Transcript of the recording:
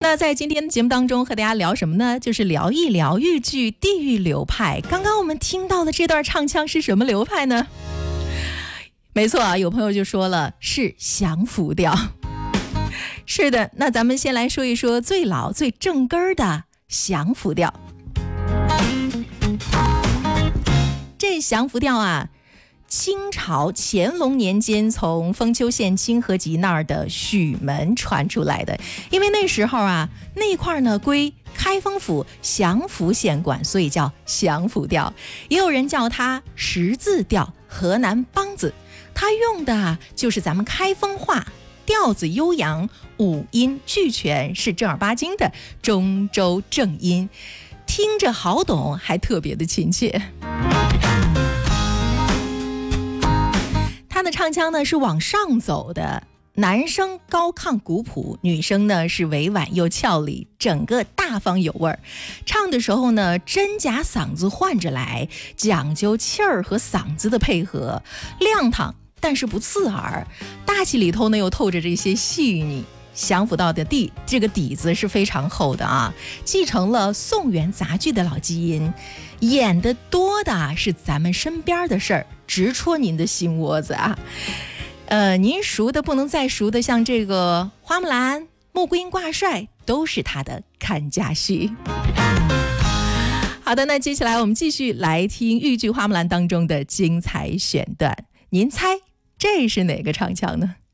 那在今天的节目当中和大家聊什么呢？就是聊一聊豫剧地域流派。刚刚我们听到的这段唱腔是什么流派呢？没错啊，有朋友就说了，是降服调。是的，那咱们先来说一说最老最正根的降服调。这降服调啊，清朝乾隆年间从丰丘县清河集那儿的许门传出来的。因为那时候啊，那块呢归开封府降福县管，所以叫降服调。也有人叫它十字调、河南梆子。它用的就是咱们开封话，调子悠扬，五音俱全，是正儿八经的中州正音，听着好懂，还特别的亲切。他的唱腔呢是往上走的，男声高亢古朴，女声呢是委婉又俏丽，整个大方有味儿。唱的时候呢，真假嗓子换着来，讲究气儿和嗓子的配合，亮堂但是不刺耳，大气里头呢又透着这些细腻。降服道的这个底子是非常厚的啊，继承了宋元杂剧的老基因，演的多的是咱们身边的事儿，直戳您的心窝子啊。您熟的不能再熟的，像这个花木兰、穆桂英挂帅，都是他的看家戏。好的，那接下来我们继续来听豫剧花木兰当中的精彩选段，您猜这是哪个唱腔呢？